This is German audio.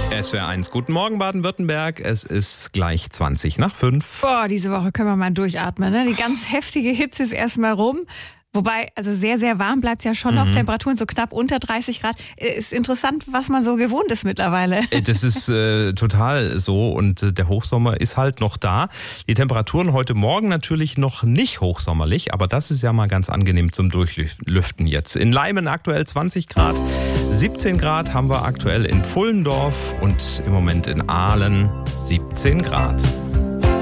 SWR1, guten Morgen Baden-Württemberg. Es ist gleich 20 nach 5. Boah, diese Woche können wir mal durchatmen, ne? Die ganz heftige Hitze ist erstmal rum. Wobei, also sehr, sehr warm bleibt es ja schon noch. Temperaturen so knapp unter 30 Grad. Ist interessant, was man so gewohnt ist mittlerweile. Das ist total so und der Hochsommer ist halt noch da. Die Temperaturen heute Morgen natürlich noch nicht hochsommerlich, aber das ist ja mal ganz angenehm zum Durchlüften jetzt. In Leimen aktuell 20 Grad, 17 Grad haben wir aktuell in Pfullendorf und im Moment in Aalen 17 Grad.